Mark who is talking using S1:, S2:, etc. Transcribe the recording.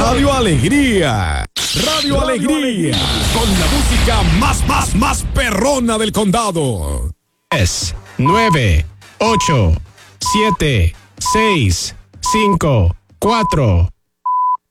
S1: Radio Alegría. Radio Alegría. Con la música más perrona del condado.
S2: 10, 9, 8, 7, 6, 5, 4,